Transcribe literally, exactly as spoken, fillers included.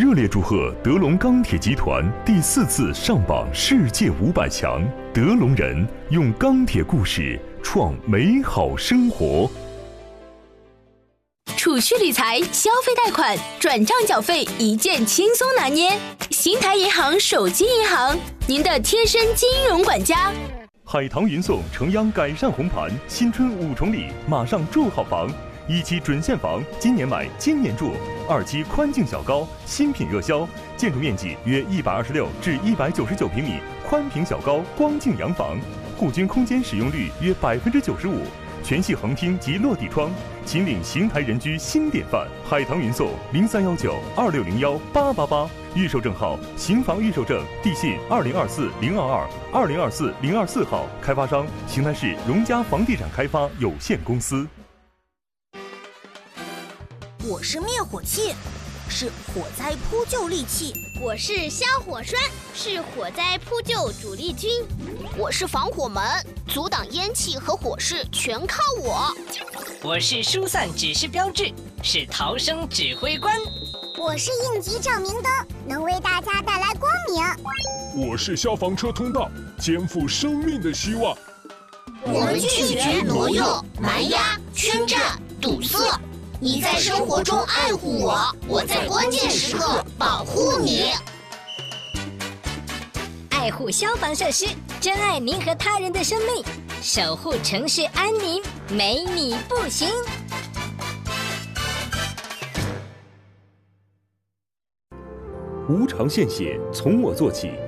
热烈祝贺德龙钢铁集团第四次上榜世界五百强。德龙人用钢铁故事创美好生活。 储蓄理财、消费贷款、转账缴费一键轻松拿捏。新台银行手机银行，您的贴身金融管家。 海棠云颂城央改善红盘，新春五重礼，马上住好房。一期准现房，今年买今年住；二期宽净小高，新品热销，建筑面积约一百二十六至一百九十九平米，宽屏小高光净洋房，户均空间使用率约百分之九十五，全系横厅及落地窗，秦岭邢台人居新典范。海棠云颂零三幺九二六零幺八八八，预售证号邢房预售证，地信二零二四零二二二零二四零二四号，开发商邢台市荣家房地产开发有限公司。 我是灭火器，是火灾扑救利器； 我是消火栓，是火灾扑救主力军； 我是防火门，阻挡烟气和火势全靠我； 我是疏散指示标志，是逃生指挥官； 我是应急照明灯，能为大家带来光明； 我是消防车通道，肩负生命的希望。 我们拒绝挪用、蛮压、圈占、堵塞。你在生活中爱护我，我在关键时刻保护你。 爱护消防设施，珍爱您和他人的生命，守护城市安宁，没你不行。 无偿献血，从我做起。